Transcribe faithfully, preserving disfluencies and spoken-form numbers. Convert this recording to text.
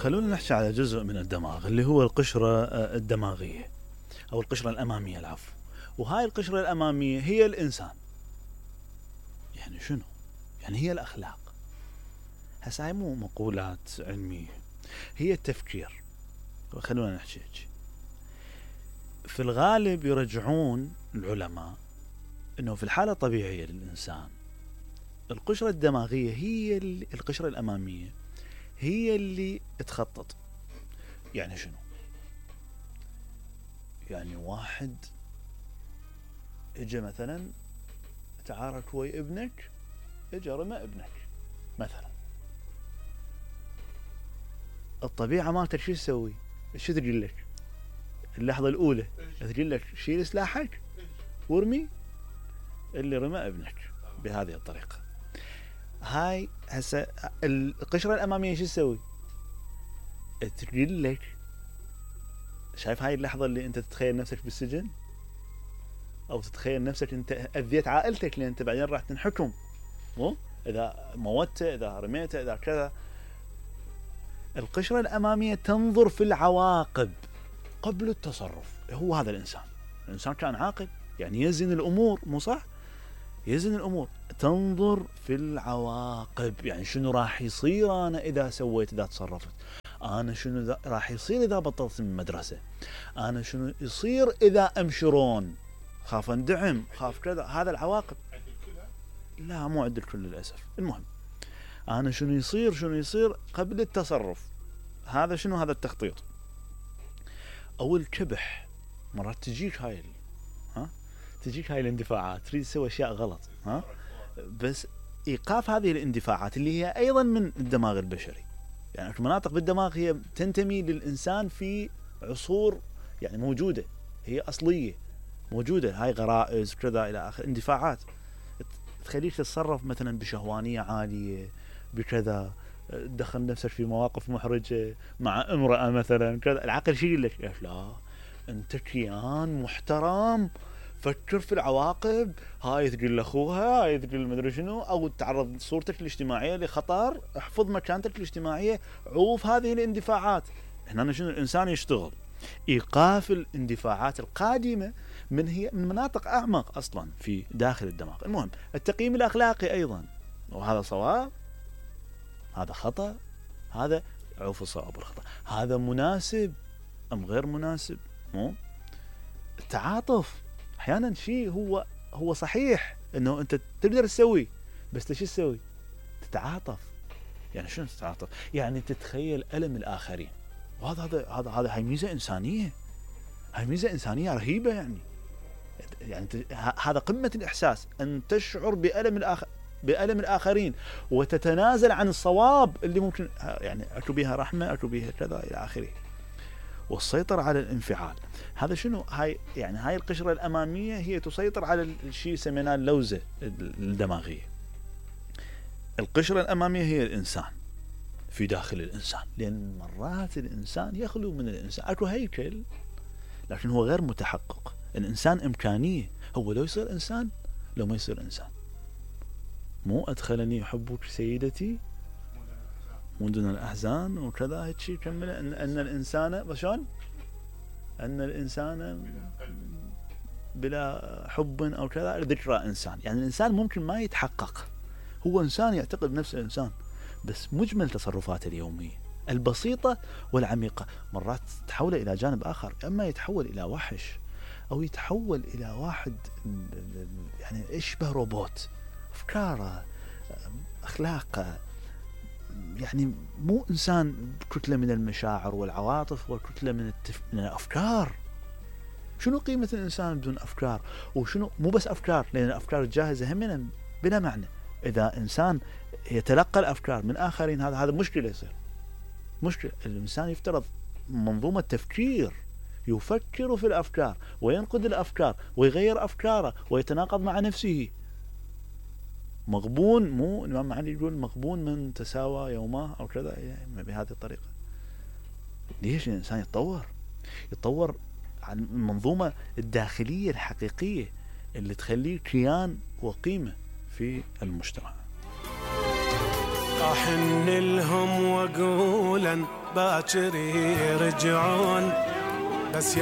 خلونا نحكي على جزء من الدماغ اللي هو القشرة الدماغية أو القشرة الأمامية العفو. وهاي القشرة الأمامية هي الإنسان. يعني شنو؟ يعني هي الأخلاق. هسه هاي مو مقولات علمية، هي التفكير. خلونا نحكي هيك. في الغالب يرجعون العلماء إنه في الحالة الطبيعية للإنسان القشرة الدماغية هي القشرة الأمامية هي اللي تخطط. يعني شنو؟ يعني واحد اجى مثلا تعارك ويا ابنك، اجى رمى ابنك مثلا، الطبيعة مالتك شو تسوي؟ شو تقول لك؟ اللحظة الأولى تقول لك شيل سلاحك وارمي اللي رمى ابنك بهذه الطريقة. هاي هسه القشرة الأمامية شو تسوي؟ تقول لك شايف هاي اللحظة اللي أنت تتخيل نفسك بالسجن أو تتخيل نفسك أنت أذيت عائلتك لأن أنت بعدين راح تنحكم، مو إذا موته إذا رميته إذا كذا. القشرة الأمامية تنظر في العواقب قبل التصرف. هو هذا الإنسان. الإنسان كان عاقل يعني يزن الأمور، مو صح؟ يزن الأمور، تنظر في العواقب. يعني شنو راح يصير أنا إذا سويت إذا تصرفت، أنا شنو راح يصير إذا بطلت من المدرسة، أنا شنو يصير إذا أمشرون، خاف اندعم، خاف كذا. هذا العواقب. لا مو عند الكل للأسف. المهم أنا شنو يصير شنو يصير قبل التصرف. هذا شنو؟ هذا التخطيط. أو الكبح. مرات تجيك هاي ها تجيك هاي الاندفاعات، تريد تسوي أشياء غلط، ها بس إيقاف هذه الاندفاعات اللي هي أيضا من الدماغ البشري. يعني مناطق بالدماغ هي تنتمي للإنسان في عصور يعني موجودة، هي أصلية موجودة. هاي غرائز كذا إلى آخر، اندفاعات تخليك تتصرف مثلا بشهوانية عالية بكذا، تدخل نفسك في مواقف محرجة مع امرأة مثلا كذا. العقل شيء لك إيش؟ لا أنت كيان محترم، فكر في العواقب. هاي تقول لأخوها، هاي تقول مدري شنو، أو تعرض صورتك الاجتماعية لخطر، احفظ مكانتك الاجتماعية، عوف هذه الاندفاعات. هنا شنو الإنسان يشتغل؟ إيقاف الاندفاعات القادمة من هي من مناطق أعمق أصلا في داخل الدماغ. المهم التقييم الأخلاقي أيضا، وهذا صواب، هذا خطأ، هذا عوف الصواب والخطأ، هذا مناسب أم غير مناسب. مو التعاطف أحيانا شيء هو هو صحيح إنه أنت تقدر تسوي، بس شو تسوي؟ تتعاطف. يعني شنو تتعاطف؟ يعني تتخيل ألم الآخرين. وهذا هذا هذا هذا هاي ميزة إنسانية، هاي ميزة إنسانية رهيبة. يعني يعني هذا قمة الإحساس، أن تشعر بألم الآخر بألم الآخرين وتتنازل عن الصواب اللي ممكن يعني أكو بها رحمة أكو بها كذا إلى آخره. والسيطرة على الانفعال. هذا شنو؟ هاي يعني هاي القشرة الأمامية هي تسيطر على الشيء سميناه اللوزة الدماغية. القشرة الأمامية هي الإنسان في داخل الإنسان، لأن مرات الإنسان يخلو من الإنسان. أكو هيكل لكن هو غير متحقق. الإنسان إمكانية، هو لو يصير إنسان لو ما يصير إنسان. مو أدخلني حبك سيدتي مدن الأحزان وكذا هيك شيء كمل أن, أن الإنسان بشون أن الإنسان بلا حب أو كذا ذكرى إنسان. يعني الإنسان ممكن ما يتحقق، هو إنسان يعتقد نفسه إنسان، بس مجمل تصرفاته اليومية البسيطة والعميقة مرات تحول إلى جانب آخر، أما يتحول إلى وحش أو يتحول إلى واحد يعني يشبه روبوت، أفكاره أخلاقه، يعني مو إنسان كتلة من المشاعر والعواطف وكتلة من, التف... من الأفكار. شنو قيمة الإنسان بدون أفكار؟ وشنو مو بس أفكار، لأن الأفكار الجاهزة هم بلا معنى. إذا إنسان يتلقى الأفكار من آخرين هذا هذا مشكلة يصير مشكلة. الإنسان يفترض منظومة تفكير، يفكر في الأفكار وينقد الأفكار ويغير أفكاره ويتناقض مع نفسه. مغبون، مو الإمام علي يقول مغبون من تساوى يومه أو كذا، يعني بهذه الطريقة. ليش الإنسان يتطور يتطور عن المنظومة الداخلية الحقيقية اللي تخليه كيان وقيمة في المجتمع. أحن لهم معقولا باكر يرجعون، بس